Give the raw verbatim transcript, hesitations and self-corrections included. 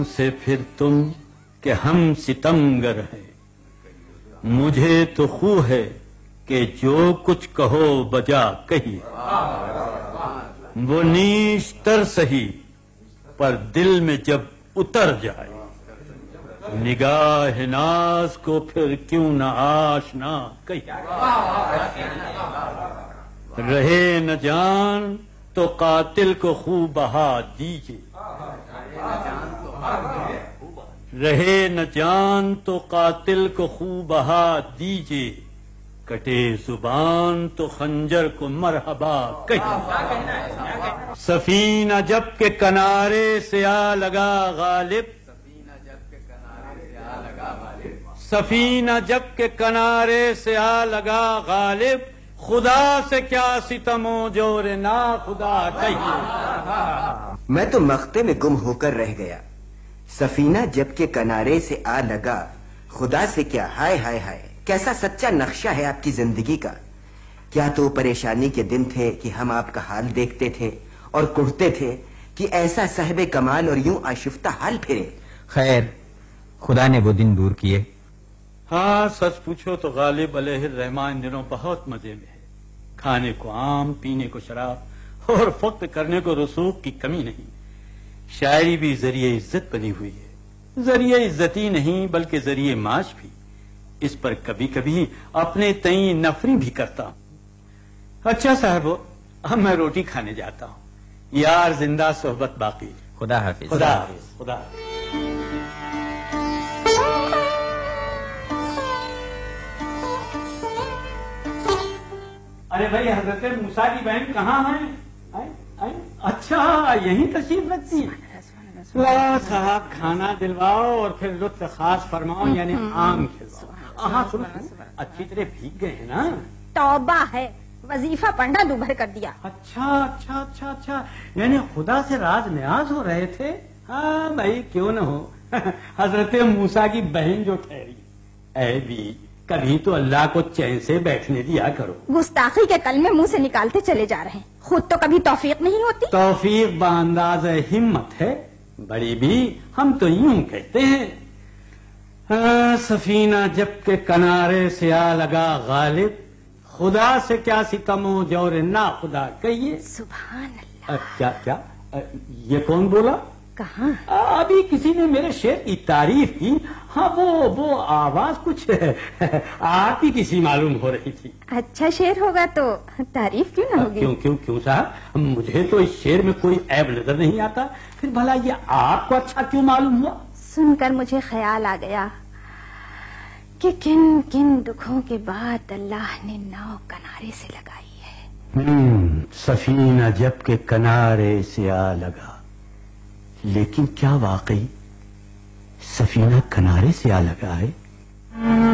سے پھر تم کہ ہم ستمگر ہیں، مجھے تو خو ہے کہ جو کچھ کہو بجا کہیے، وہ نیش تر سہی پر دل میں جب اتر جائے، نگاہ ناز کو پھر کیوں نہ آشنا کہیے، رہے نہ جان تو قاتل کو خو بہا دیجیے، رہے نہ جان تو قاتل کو خو بہا دیجیے، کٹے زبان تو خنجر کو مرحبا کہیے، سفینہ جب کہ کنارے سے آ لگا غالب، سفینہ جب کہ کنارے سے آ لگا غالب، خدا سے کیا ستم و جور نا خدا کہیے، میں تو مختے میں گم ہو کر رہ گیا، سفینہ جب کے کنارے سے آ لگا، خدا سے کیا، ہائے ہائے ہائے کیسا سچا نقشہ ہے آپ کی زندگی کا، کیا تو پریشانی کے دن تھے کہ ہم آپ کا حال دیکھتے تھے اور کڑتے تھے کہ ایسا صاحب کمال اور یوں آشفتہ حال پھرے۔ خیر خدا نے وہ دن دور کیے۔ ہاں سچ پوچھو تو غالب علیہ الرحمن دنوں بہت مزے میں ہے، کھانے کو آم، پینے کو شراب اور فقط کرنے کو رسوخ کی کمی نہیں، شاعری بھی ذریعہ عزت بنی ہوئی ہے، ذریعہ عزت ہی نہیں بلکہ ذریعہ معاش بھی، اس پر کبھی کبھی اپنے تئیں نفری بھی کرتا ہوں۔ اچھا صاحب اب میں روٹی کھانے جاتا ہوں، یار زندہ صحبت باقی، خدا حافظ۔ خدا حافظ، خدا حافظ۔ ارے بھائی حضرت موسیٰ کی بہن کہاں ہیں؟ آئے آئے اچھا یہیں تشریف رکھتی ہیں، صاحب کھانا دلواؤ اور پھر لطف خاص فرماؤ، یعنی آم کھلواؤ۔ ہاں سنو اچھی طرح بھیگ گئے ہیں نا؟ توبہ ہے، وظیفہ پڑھنا دوبھر کر دیا۔ اچھا اچھا اچھا اچھا یعنی خدا سے راز نیاز ہو رہے تھے؟ ہاں بھائی کیوں نہ ہو، حضرت موسیٰ کی بہن جو ٹھہری، اے بھی کبھی تو اللہ کو چین سے بیٹھنے دیا کرو۔ گستاخی کے کلمے منہ سے نکالتے چلے جا رہے ہیں، خود تو کبھی توفیق نہیں ہوتی۔ توفیق بانداز ہمت ہے بڑی بھی، ہم تو یوں کہتے ہیں، سفینہ جب کے کنارے سے آ لگا غالب، خدا سے کیا ستم و جور نا خدا کہیے۔ سبحان اللہ۔ کیا کیا یہ کون بولا؟ کہاں؟ ابھی کسی نے میرے شعر کی تعریف کی، ہاں وہ وہ آواز کچھ آپ ہی کسی معلوم ہو رہی تھی۔ اچھا شعر ہوگا تو تعریف کیوں نہ ہوگی؟ کیوں کیوں کیوں صاحب، مجھے تو اس شعر میں کوئی عیب نظر نہیں آتا، پھر بھلا یہ آپ کو اچھا کیوں معلوم ہوا؟ سن کر مجھے خیال آ گیا کہ کن کن دکھوں کے بعد اللہ نے ناؤ کنارے سے لگائی ہے۔ سفینہ جب کے کنارے سے آ لگا، لیکن کیا واقعی سفینہ کنارے سے آ لگا ہے؟